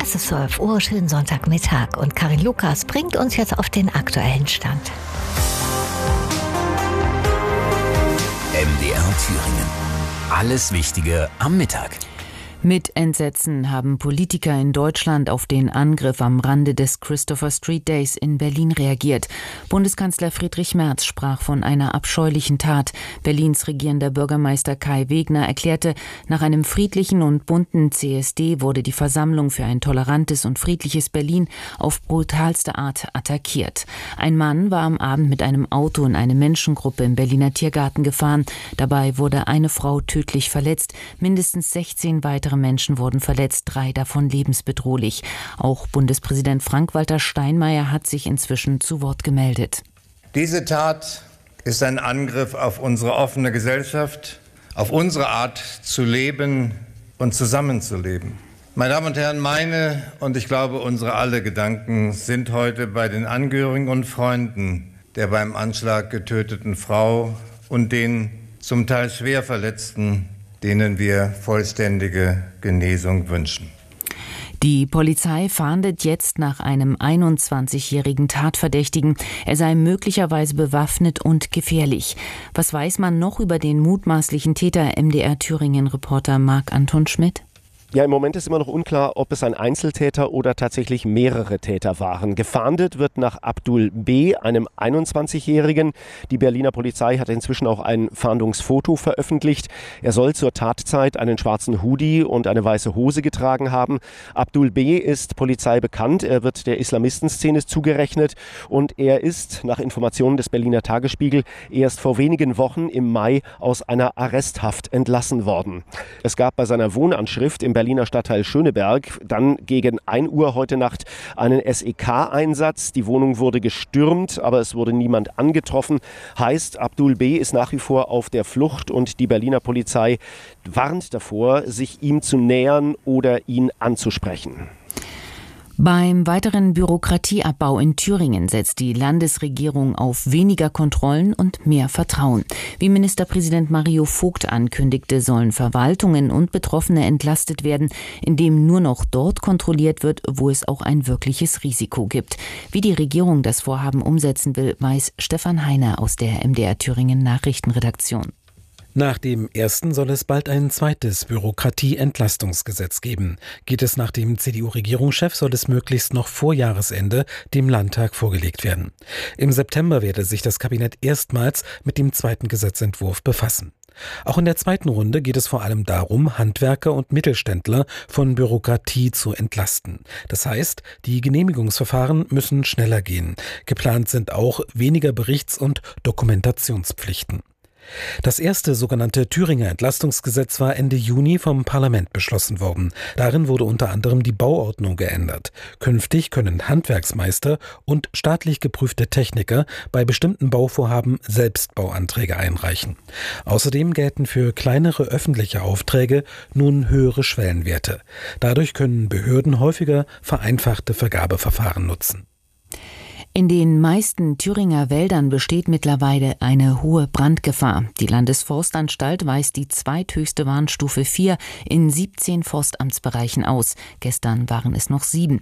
Es ist 12 Uhr, schönen Sonntagmittag und Karin Lukas bringt uns jetzt auf den aktuellen Stand. MDR Thüringen. Alles Wichtige am Mittag. Mit Entsetzen haben Politiker in Deutschland auf den Angriff am Rande des Christopher Street Days in Berlin reagiert. Bundeskanzler Friedrich Merz sprach von einer abscheulichen Tat. Berlins regierender Bürgermeister Kai Wegner erklärte, nach einem friedlichen und bunten CSD wurde die Versammlung für ein tolerantes und friedliches Berlin auf brutalste Art attackiert. Ein Mann war am Abend mit einem Auto in eine Menschengruppe im Berliner Tiergarten gefahren. Dabei wurde eine Frau tödlich verletzt, mindestens 16 weitere Menschen wurden verletzt, 3 davon lebensbedrohlich. Auch Bundespräsident Frank-Walter Steinmeier hat sich inzwischen zu Wort gemeldet. Diese Tat ist ein Angriff auf unsere offene Gesellschaft, auf unsere Art zu leben und zusammenzuleben. Meine Damen und Herren, meine und ich glaube unsere alle Gedanken sind heute bei den Angehörigen und Freunden der beim Anschlag getöteten Frau und den zum Teil schwer Verletzten, denen wir vollständige Genesung wünschen. Die Polizei fahndet jetzt nach einem 21-jährigen Tatverdächtigen. Er sei möglicherweise bewaffnet und gefährlich. Was weiß man noch über den mutmaßlichen Täter? MDR Thüringen-Reporter Marc-Anton Schmidt. Ja, im Moment ist immer noch unklar, ob es ein Einzeltäter oder tatsächlich mehrere Täter waren. Gefahndet wird nach Abdul B., einem 21-Jährigen. Die Berliner Polizei hat inzwischen auch ein Fahndungsfoto veröffentlicht. Er soll zur Tatzeit einen schwarzen Hoodie und eine weiße Hose getragen haben. Abdul B. ist Polizei bekannt. Er wird der Islamistenszene zugerechnet und er ist, nach Informationen des Berliner Tagesspiegel, erst vor wenigen Wochen im Mai aus einer Arresthaft entlassen worden. Es gab bei seiner Wohnanschrift im Berliner Stadtteil Schöneberg dann gegen 1 Uhr heute Nacht einen SEK-Einsatz. Die Wohnung wurde gestürmt, aber es wurde niemand angetroffen. Heißt, Abdul B. ist nach wie vor auf der Flucht und die Berliner Polizei warnt davor, sich ihm zu nähern oder ihn anzusprechen. Beim weiteren Bürokratieabbau in Thüringen setzt die Landesregierung auf weniger Kontrollen und mehr Vertrauen. Wie Ministerpräsident Mario Vogt ankündigte, sollen Verwaltungen und Betroffene entlastet werden, indem nur noch dort kontrolliert wird, wo es auch ein wirkliches Risiko gibt. Wie die Regierung das Vorhaben umsetzen will, weiß Stefan Heiner aus der MDR Thüringen Nachrichtenredaktion. Nach dem ersten soll es bald ein zweites Bürokratieentlastungsgesetz geben. Geht es nach dem CDU-Regierungschef, soll es möglichst noch vor Jahresende dem Landtag vorgelegt werden. Im September werde sich das Kabinett erstmals mit dem zweiten Gesetzentwurf befassen. Auch in der zweiten Runde geht es vor allem darum, Handwerker und Mittelständler von Bürokratie zu entlasten. Das heißt, die Genehmigungsverfahren müssen schneller gehen. Geplant sind auch weniger Berichts- und Dokumentationspflichten. Das erste sogenannte Thüringer Entlastungsgesetz war Ende Juni vom Parlament beschlossen worden. Darin wurde unter anderem die Bauordnung geändert. Künftig können Handwerksmeister und staatlich geprüfte Techniker bei bestimmten Bauvorhaben selbst Bauanträge einreichen. Außerdem gelten für kleinere öffentliche Aufträge nun höhere Schwellenwerte. Dadurch können Behörden häufiger vereinfachte Vergabeverfahren nutzen. In den meisten Thüringer Wäldern besteht mittlerweile eine hohe Brandgefahr. Die Landesforstanstalt weist die zweithöchste Warnstufe 4 in 17 Forstamtsbereichen aus. Gestern waren es noch 7.